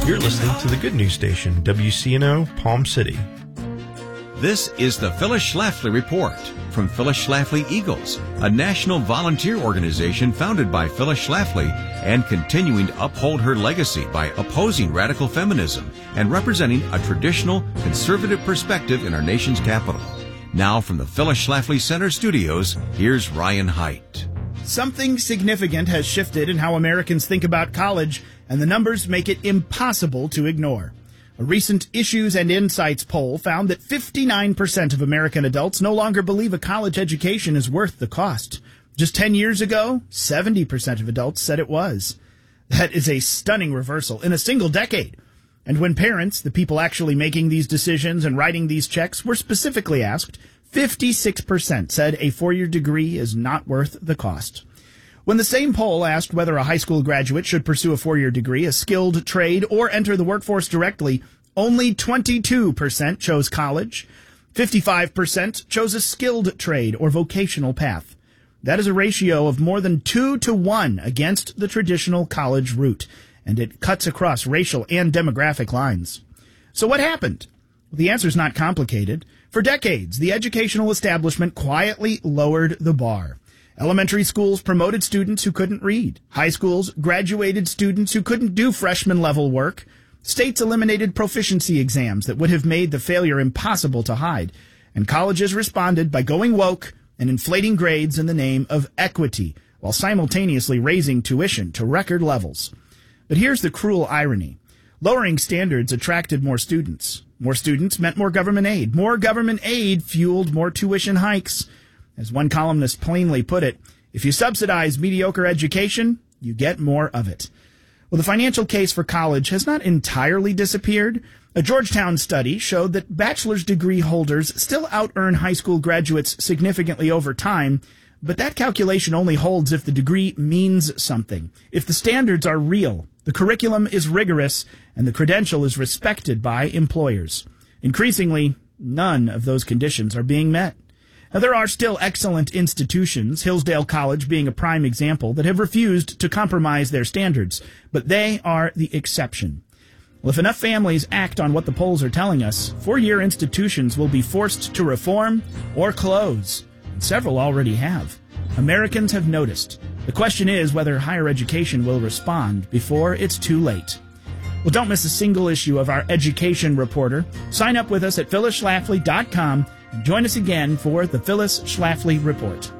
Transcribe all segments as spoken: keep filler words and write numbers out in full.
You're listening to the Good News Station, W C N O, Palm City. This is the Phyllis Schlafly Report from Phyllis Schlafly Eagles, a national volunteer organization founded by Phyllis Schlafly and continuing to uphold her legacy by opposing radical feminism and representing a traditional conservative perspective in our nation's capital. Now from the Phyllis Schlafly Center studios, here's Ryan Haidt. Something significant has shifted in how Americans think about college, and the numbers make it impossible to ignore. A recent Issues and Insights poll found that fifty-nine percent of American adults no longer believe a college education is worth the cost. Just ten years ago, seventy percent of adults said it was. That is a stunning reversal in a single decade. And when parents, the people actually making these decisions and writing these checks, were specifically asked, fifty-six percent said a four-year degree is not worth the cost. When the same poll asked whether a high school graduate should pursue a four-year degree, a skilled trade, or enter the workforce directly, only twenty-two percent chose college. fifty-five percent chose a skilled trade or vocational path. That is a ratio of more than two to one against the traditional college route, and it cuts across racial and demographic lines. So what happened? The answer is not complicated. For decades, the educational establishment quietly lowered the bar. Elementary schools promoted students who couldn't read. High schools graduated students who couldn't do freshman-level work. States eliminated proficiency exams that would have made the failure impossible to hide. And colleges responded by going woke and inflating grades in the name of equity, while simultaneously raising tuition to record levels. But here's the cruel irony. Lowering standards attracted more students. More students meant more government aid. More government aid fueled more tuition hikes. As one columnist plainly put it, if you subsidize mediocre education, you get more of it. Well, the financial case for college has not entirely disappeared. A Georgetown study showed that bachelor's degree holders still out-earn high school graduates significantly over time, but that calculation only holds if the degree means something, if the standards are real, the curriculum is rigorous, and the credential is respected by employers. Increasingly, none of those conditions are being met. Now, there are still excellent institutions, Hillsdale College being a prime example, that have refused to compromise their standards, but they are the exception. Well, if enough families act on what the polls are telling us, four-year institutions will be forced to reform or close, and several already have. Americans have noticed. The question is whether higher education will respond before it's too late. Well, don't miss a single issue of our Education Reporter. Sign up with us at phyllis schlafly dot com. Join us again for the Phyllis Schlafly Report.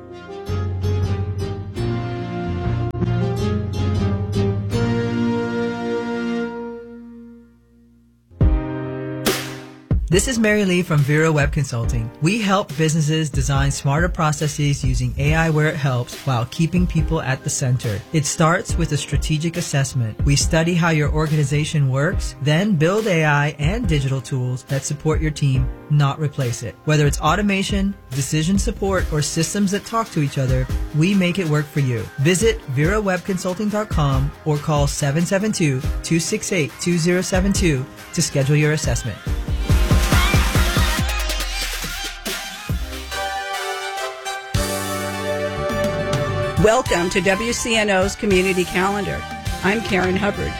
This is Mary Lee from Vera Web Consulting. We help businesses design smarter processes using A I where it helps while keeping people at the center. It starts with a strategic assessment. We study how your organization works, then build A I and digital tools that support your team, not replace it. Whether it's automation, decision support, or systems that talk to each other, we make it work for you. Visit vera web consulting dot com or call seven seven two, two six eight, two zero seven two to schedule your assessment. Welcome to W C N O's Community Calendar. I'm Karen Hubbard.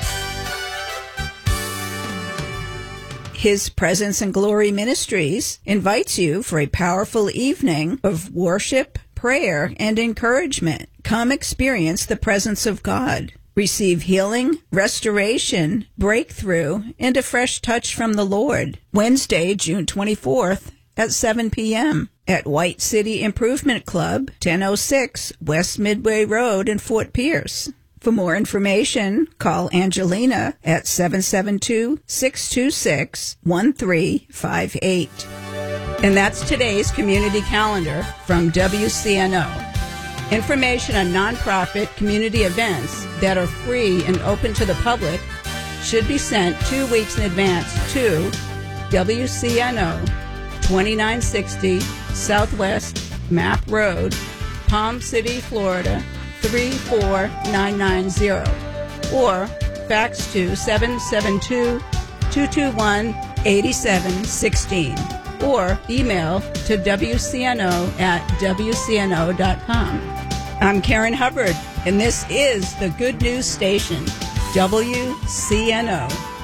His Presence and Glory Ministries invites you for a powerful evening of worship, prayer, and encouragement. Come experience the presence of God. Receive healing, restoration, breakthrough, and a fresh touch from the Lord. Wednesday, June twenty-fourth at seven p.m. at White City Improvement Club, ten oh six West Midway Road in Fort Pierce. For more information, call Angelina at seven seven two, six two six, one three five eight. And that's today's community calendar from W C N O. Information on nonprofit community events that are free and open to the public should be sent two weeks in advance to W C N O, twenty-nine sixty Southwest Map Road, Palm City, Florida, three four nine nine zero, or fax to seven seven two, two two one, eight seven one six, or email to W C N O at W C N O dot com. I'm Karen Hubbard, and this is the Good News Station, W C N O.